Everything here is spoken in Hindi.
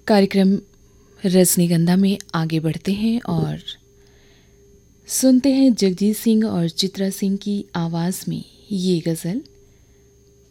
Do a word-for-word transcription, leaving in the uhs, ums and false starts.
कार्यक्रम रजनीगंधा में आगे बढ़ते हैं और सुनते हैं जगजीत सिंह और चित्रा सिंह की आवाज़ में ये गज़ल।